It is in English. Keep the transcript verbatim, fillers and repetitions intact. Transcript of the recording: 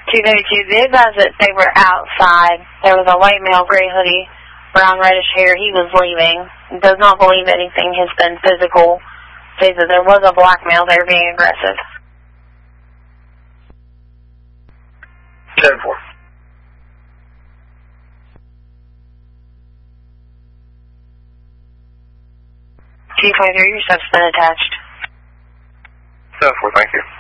two thirty-two, the advised that they were outside. There was a white male, gray hoodie, brown reddish hair. He was leaving. Does not believe anything has been physical. Says that there was a black male there being aggressive. ten four. two twenty-three, your stuff's been attached. ten four, thank you.